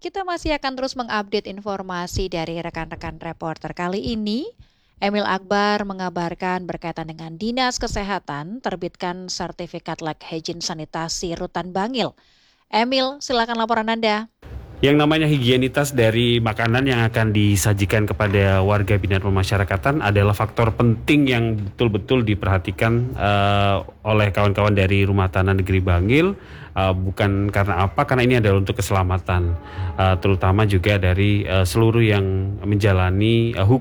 kita masih akan terus mengupdate informasi dari rekan-rekan reporter. Kali ini, Emil Akbar mengabarkan berkaitan dengan Dinas Kesehatan terbitkan sertifikat layak hygiene sanitasi Rutan Bangil. Emil, silakan laporan Anda. Yang namanya higienitas dari makanan yang akan disajikan kepada warga binaan pemasyarakatan adalah faktor penting yang betul-betul diperhatikan oleh kawan-kawan dari Rumah Tahanan Negeri Bangil. Bukan karena apa, karena ini adalah untuk keselamatan, terutama juga dari seluruh yang menjalani